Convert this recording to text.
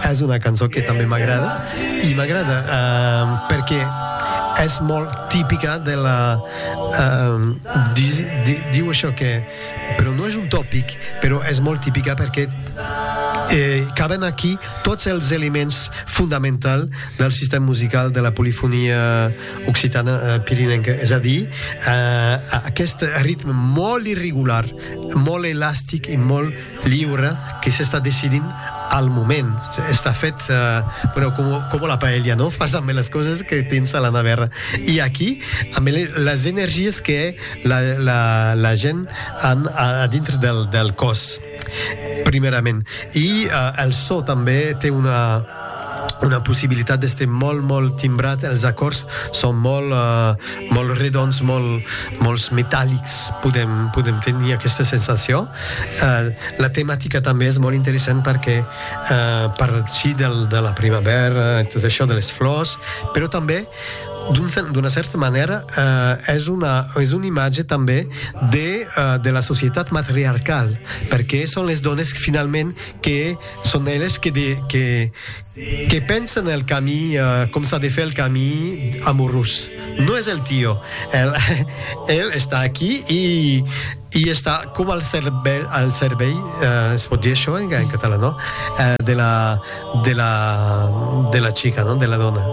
és una cançó que també m'agrada, i m'agrada perquè és molt típica de la... diu això que... Però no és un tòpic, però és molt típica perquè caben aquí tots els elements fonamentals del sistema musical de la polifonia occitana pirinenca, és a dir, aquest ritme molt irregular, molt elàstic i molt lliure que s'està decidint al moment. Està fet com la paella, no? Fas amb les coses que tens a la nevera. I aquí, amb les energies que la gent han a dintre del cos, primerament. I el so també té una possibilitat d'estar molt, molt timbrat. Els acords són molt redons, molt metàl·lics. Podem tenir aquesta sensació. La temàtica també és molt interessant perquè parla de la primavera, tot això de les flors, però també d'una certa manera és una imatge també de la societat matriarcal, perquè són les dones finalment que són elles que pensen el camí, com s'ha de fer el camí amorós. No és el tio. Ell està aquí i està com al cervell, es pot dir això en català, no? De la xica, no? De la dona.